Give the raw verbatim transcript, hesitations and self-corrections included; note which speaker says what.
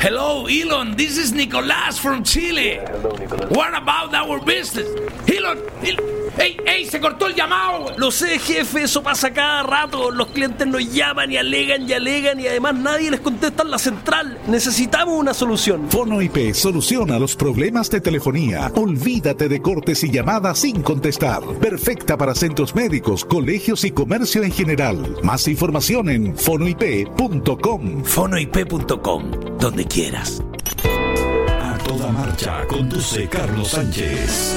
Speaker 1: Hello, Elon. This is Nicolás from Chile. What about our business? Elon, Elon. ¡Ey, ey! ¡Se cortó el llamado!
Speaker 2: Lo sé, jefe, eso pasa cada rato. Los clientes nos llaman y alegan y alegan y además nadie les contesta en la central. Necesitamos una solución.
Speaker 3: Fono I P soluciona los problemas de telefonía. Olvídate de cortes y llamadas sin contestar. Perfecta para centros médicos, colegios y comercio en general. Más información en fono i p punto com.
Speaker 2: fono i p punto com, donde quieras.
Speaker 4: A toda marcha conduce Carlos Sánchez.